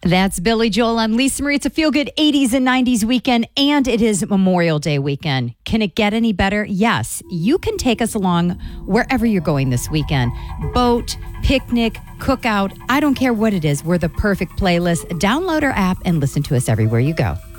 That's Billy Joel. I'm Lisa Marie. It's a feel-good 80s and 90s weekend, and it is Memorial Day weekend. Can it get any better? Yes. You can take us along wherever you're going this weekend. Boat, picnic, cookout. I don't care what it is. We're the perfect playlist. Download our app and listen to us everywhere you go.